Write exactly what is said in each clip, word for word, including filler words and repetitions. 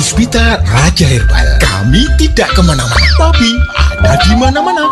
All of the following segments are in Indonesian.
Puspita Raja Herbal. Kami tidak kemana-mana, tapi ada di mana-mana.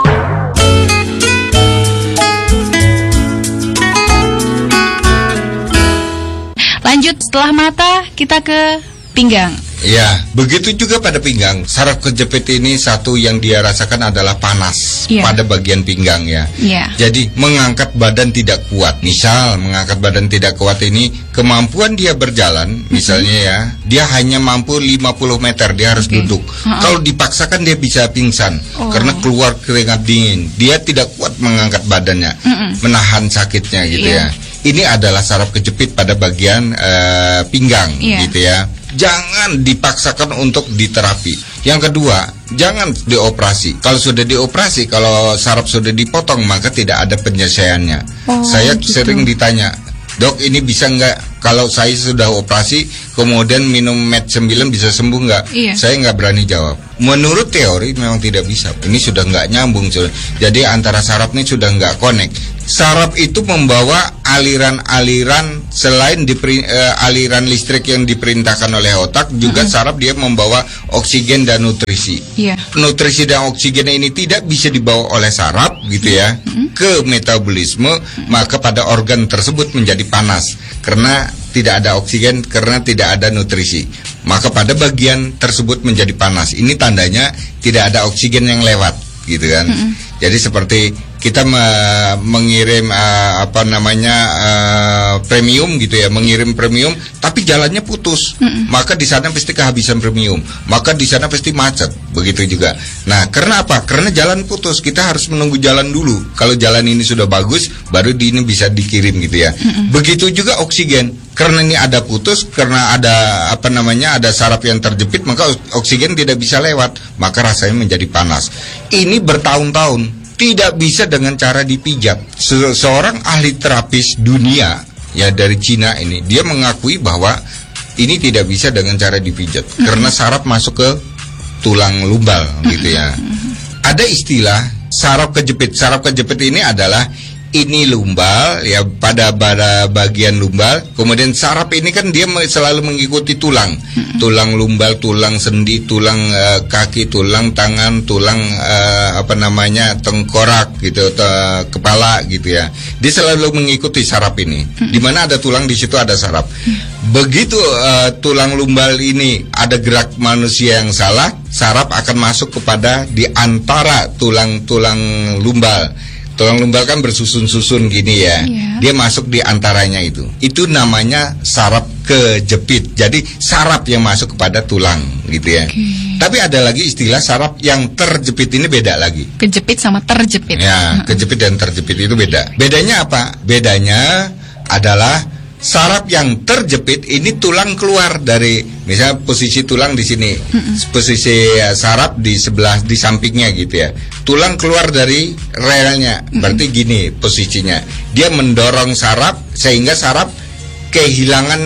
Lanjut, setelah mata kita ke pinggang. Ya, begitu juga pada pinggang. Saraf kejepit ini satu yang dia rasakan adalah panas yeah. pada bagian pinggang ya. Yeah. Jadi mengangkat badan tidak kuat. Misal mengangkat badan tidak kuat ini, kemampuan dia berjalan, mm-hmm. misalnya ya, dia hanya mampu lima puluh meter, dia harus okay. duduk. Uh-uh. Kalau dipaksakan dia bisa pingsan oh. karena keluar keringat dingin. Dia tidak kuat mengangkat badannya, mm-mm. menahan sakitnya gitu yeah. ya. Ini adalah saraf kejepit pada bagian uh, pinggang yeah. gitu ya. Jangan dipaksakan untuk diterapi. Yang kedua, jangan dioperasi. Kalau sudah dioperasi, kalau saraf sudah dipotong, maka tidak ada penyelesaiannya. Oh, saya gitu. Sering ditanya, dok ini bisa nggak kalau saya sudah operasi kemudian minum Med sembilan bisa sembuh nggak? Iya. Saya nggak berani jawab. Menurut teori memang tidak bisa. Ini sudah nggak nyambung. Jadi antara saraf ini sudah nggak connect. Saraf itu membawa aliran-aliran selain diperi, uh, aliran listrik yang diperintahkan oleh otak, juga mm-hmm. saraf dia membawa oksigen dan nutrisi. Yeah. Nutrisi dan oksigen ini tidak bisa dibawa oleh saraf gitu ya mm-hmm. ke metabolisme, mm-hmm. maka pada organ tersebut menjadi panas karena tidak ada oksigen, karena tidak ada nutrisi. Maka pada bagian tersebut menjadi panas. Ini tandanya tidak ada oksigen yang lewat gitu kan. Mm-hmm. Jadi seperti kita me- mengirim uh, apa namanya uh, premium gitu ya, mengirim premium tapi jalannya putus, mm-mm. maka di sana pasti kehabisan premium, maka di sana pasti macet, begitu juga. Nah, karena apa? Karena jalan putus, kita harus menunggu jalan dulu. Kalau jalan ini sudah bagus, baru di ini bisa dikirim gitu ya. Mm-mm. Begitu juga oksigen, karena ini ada putus, karena ada apa namanya ada saraf yang terjepit, maka oksigen tidak bisa lewat, maka rasanya menjadi panas. Ini bertahun-tahun. Tidak bisa dengan cara dipijat. Se- seorang ahli terapis dunia ya dari Cina ini, dia mengakui bahwa ini tidak bisa dengan cara dipijat mm-hmm. karena saraf masuk ke tulang lumbal gitu ya. Mm-hmm. Ada istilah saraf kejepit. Saraf kejepit ini adalah ini lumbal ya, pada pada bagian lumbal. Kemudian saraf ini kan dia selalu mengikuti tulang, mm-hmm. tulang lumbal, tulang sendi, tulang uh, kaki, tulang tangan, tulang uh, apa namanya tengkorak gitu, te- kepala gitu ya. Dia selalu mengikuti saraf ini. Mm-hmm. Di mana ada tulang, di situ ada saraf. Mm-hmm. Begitu uh, tulang lumbal ini ada gerak manusia yang salah, saraf akan masuk kepada di antara tulang-tulang lumbal. Tulang lumbal kan bersusun-susun gini ya, yeah. dia masuk di antaranya itu. Itu namanya saraf kejepit. Jadi saraf yang masuk kepada tulang gitu ya. Okay. Tapi ada lagi istilah saraf yang terjepit, ini beda lagi. Kejepit sama terjepit. Ya, kejepit dan terjepit itu beda. Bedanya apa? Bedanya adalah saraf yang terjepit ini tulang keluar dari, misalnya posisi tulang di sini, mm-mm. posisi uh, saraf di sebelah di sampingnya gitu ya. Tulang keluar dari relnya, mm-mm. berarti gini posisinya. Dia mendorong saraf sehingga saraf kehilangan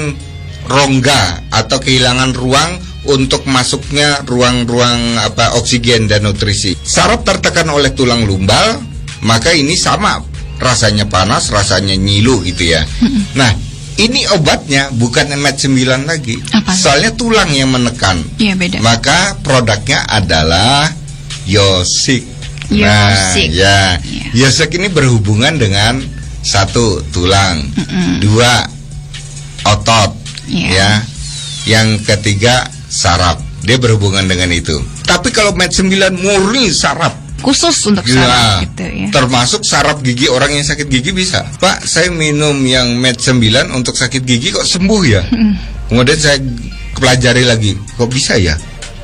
rongga atau kehilangan ruang untuk masuknya ruang-ruang apa oksigen dan nutrisi. Saraf tertekan oleh tulang lumbal, maka ini sama rasanya panas, rasanya nyilu gitu ya. Mm-mm. Nah, ini obatnya bukan Med sembilan lagi. Apa? Soalnya tulang yang menekan. Iya, beda. Maka produknya adalah Yosik. Yosik. Nah, ya. Yeah. Yosik ini berhubungan dengan satu tulang, mm-mm. dua otot, yeah. ya. Yang ketiga saraf. Dia berhubungan dengan itu. Tapi kalau Med sembilan murni saraf, khusus untuk saraf ya, gitu ya. Termasuk saraf gigi, orang yang sakit gigi bisa. Pak, saya minum yang Med sembilan untuk sakit gigi kok sembuh ya? Mm. Kemudian saya pelajari lagi, kok bisa ya?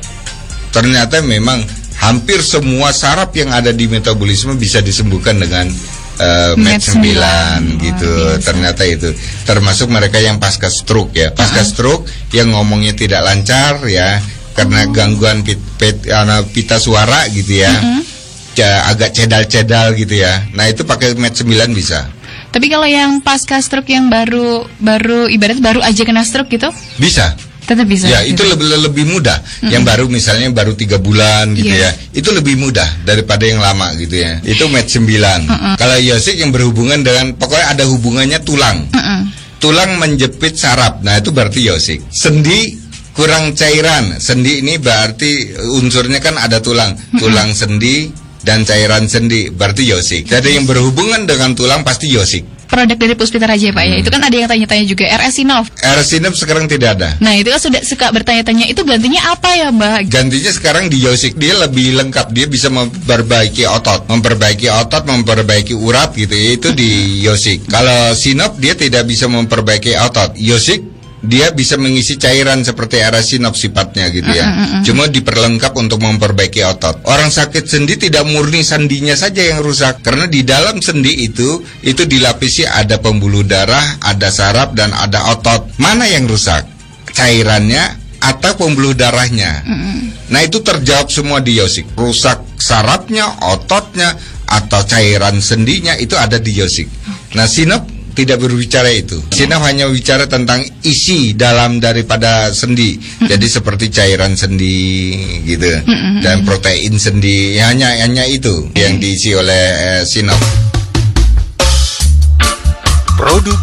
Ternyata memang hampir semua saraf yang ada di metabolisme bisa disembuhkan dengan uh, Med sembilan gitu. Oh, ternyata itu. Termasuk mereka yang pasca stroke ya. Pasca uh-huh. stroke yang ngomongnya tidak lancar ya, karena oh. gangguan pit, pit, uh, pita suara gitu ya. Uh-huh. Agak cedal-cedal gitu ya. Nah itu pakai Med sembilan bisa. Tapi kalau yang pasca stroke yang baru baru ibarat baru aja kena stroke gitu? Bisa. Tetap bisa. Ya gitu. Itu lebih lebih mudah. Mm-hmm. Yang baru misalnya baru tiga bulan gitu yeah. ya. Itu lebih mudah daripada yang lama gitu ya. Itu Med sembilan. Mm-hmm. Kalau Yosik yang berhubungan dengan, pokoknya ada hubungannya tulang. Mm-hmm. Tulang menjepit saraf. Nah itu berarti Yosik. Sendi kurang cairan. Sendi ini berarti unsurnya kan ada tulang, tulang sendi dan cairan sendi, berarti yosik. Jadi yang berhubungan dengan tulang pasti yosik. Produk dari Puspita Raja ya Pak ya. Itu kan ada yang tanya-tanya juga R S Sinov. R S Sinov sekarang tidak ada. Nah itu kan sudah suka bertanya-tanya, itu gantinya apa ya Mbak? Gantinya sekarang di Yosik, dia lebih lengkap. Dia bisa memperbaiki otot, memperbaiki otot, memperbaiki urat gitu ya. Itu di Yosik. Kalau Sinov dia tidak bisa memperbaiki otot. Yosik dia bisa mengisi cairan seperti R S Sinov sifatnya gitu ya. Cuma diperlengkap untuk memperbaiki otot. Orang sakit sendi tidak murni sendinya saja yang rusak, karena di dalam sendi itu itu dilapisi ada pembuluh darah, ada saraf dan ada otot. Mana yang rusak? Cairannya atau pembuluh darahnya? Nah itu terjawab semua di Yosik. Rusak sarafnya, ototnya atau cairan sendinya itu ada di Yosik. Nah Sinov tidak berbicara itu. Sinov hanya bicara tentang isi dalam daripada sendi. Jadi seperti cairan sendi gitu dan protein sendi. Hanya hanya itu yang diisi oleh eh, Sinov. Produk